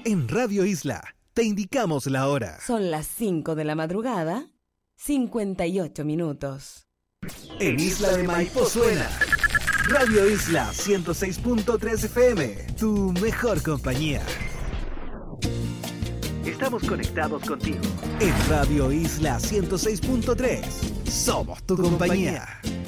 En Radio Isla te indicamos la hora. Son las 5 de la madrugada, 58 minutos. En Isla de Maipo suena Radio Isla 106.3 FM, tu mejor compañía. Estamos conectados contigo. En Radio Isla 106.3, somos tu compañía.